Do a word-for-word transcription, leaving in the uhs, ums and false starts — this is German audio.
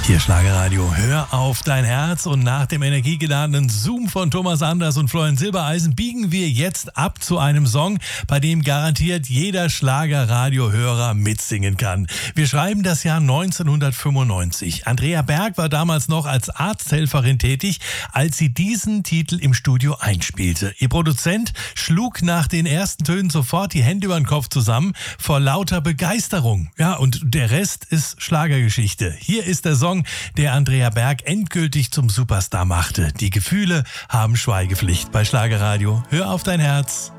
Hier Schlagerradio, hör auf dein Herz, und nach dem energiegeladenen Zoom von Thomas Anders und Florian Silbereisen biegen wir jetzt ab zu einem Song, bei dem garantiert jeder Schlagerradiohörer mitsingen kann. Wir schreiben das Jahr neunzehnhundertfünfundneunzig. Andrea Berg war damals noch als Arzthelferin tätig, als sie diesen Titel im Studio einspielte. Ihr Produzent schlug nach den ersten Tönen sofort die Hände über den Kopf zusammen vor lauter Begeisterung. Ja, und der Rest ist Schlagergeschichte. Hier ist der Song, der Andrea Berg endgültig zum Superstar machte. Die Gefühle haben Schweigepflicht bei Schlagerradio. Hör auf dein Herz.